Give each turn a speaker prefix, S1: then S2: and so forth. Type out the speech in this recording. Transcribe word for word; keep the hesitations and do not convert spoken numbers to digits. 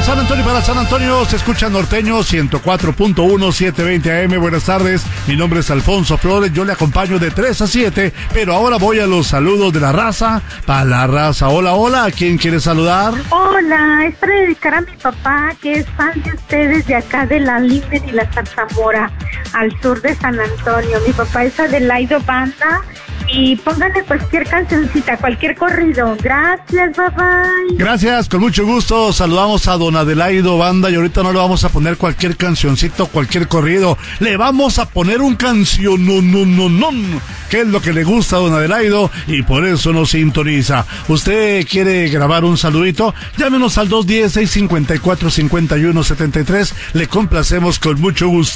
S1: San Antonio, para San Antonio, se escucha Norteño ciento cuatro punto uno, setecientos veinte A M. Buenas tardes, mi nombre es Alfonso Flores, yo le acompaño de tres a siete, pero ahora voy a los saludos de la raza, para la raza. Hola, hola, ¿a quién quiere saludar?
S2: Hola, es para dedicar a mi papá, que es fan de ustedes de acá de la Linden y la Zarzamora, al sur de San Antonio. Mi papá es Adelaido Banda. Y pónganle cualquier cancioncita, cualquier corrido. Gracias, bye bye.
S1: Gracias, con mucho gusto. Saludamos a don Adelaido Banda y ahorita no le vamos a poner cualquier cancioncito, cualquier corrido. Le vamos a poner un canción, no, no, no, no, que es lo que le gusta a don Adelaido y por eso nos sintoniza. ¿Usted quiere grabar un saludito? Llámenos al dos uno cero, seis cinco cuatro, cinco uno siete tres. Le complacemos con mucho gusto.